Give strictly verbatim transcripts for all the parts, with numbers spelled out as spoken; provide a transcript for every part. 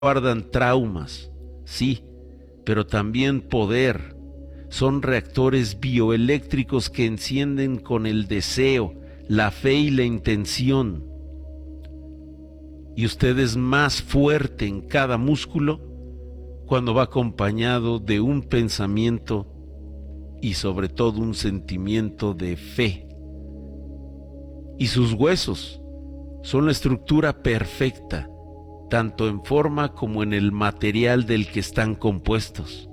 guardan traumas, sí, pero también poder. Son reactores bioeléctricos que encienden con el deseo, la fe y la intención. Y usted es más fuerte en cada músculo cuando va acompañado de un pensamiento y sobre todo un sentimiento de fe. Y sus huesos son la estructura perfecta, tanto en forma como en el material del que están compuestos.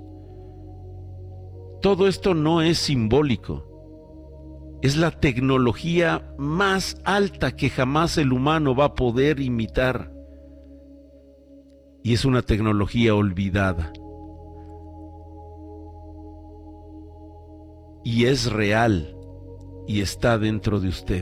Todo esto no es simbólico, es la tecnología más alta que jamás el humano va a poder imitar. Y es una tecnología olvidada. Y es real y está dentro de usted.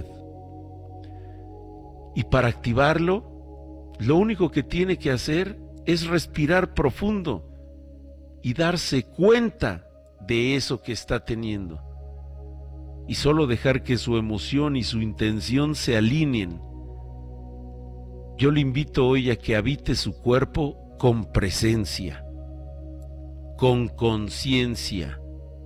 Y para activarlo, lo único que tiene que hacer es respirar profundo y darse cuenta de eso que está teniendo. Y solo dejar que su emoción y su intención se alineen. Yo le invito hoy a que habite su cuerpo con presencia, con conciencia.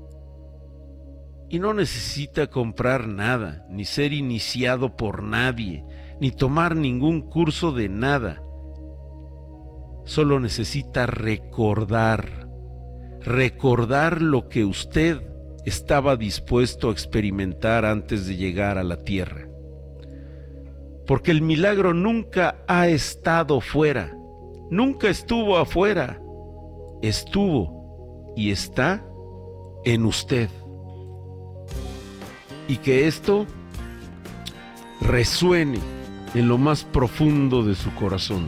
Y no necesita comprar nada, ni ser iniciado por nadie, ni tomar ningún curso de nada. Solo necesita recordar, recordar lo que usted estaba dispuesto a experimentar antes de llegar a la tierra. Porque el milagro nunca ha estado fuera, nunca estuvo afuera, estuvo y está en usted. Y que esto resuene en lo más profundo de su corazón.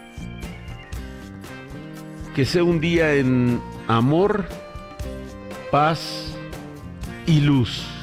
Que sea un día en amor, paz y luz.